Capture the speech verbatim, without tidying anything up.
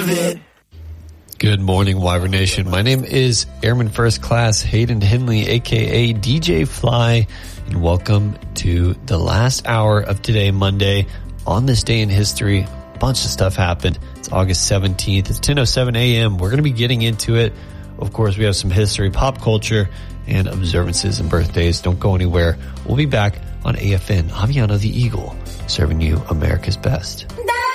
of it. Good morning, Wyvern Nation. My name is Airman First Class Hayden Henley, a k a. D J Fly, and welcome to the last hour of today, Monday. On this day in history, a bunch of stuff happened. It's August seventeenth. It's ten oh seven a.m. We're going to be getting into it. Of course, we have some history, pop culture, and observances and birthdays. Don't go anywhere. We'll be back on A F N, Aviano the Eagle, serving you America's best.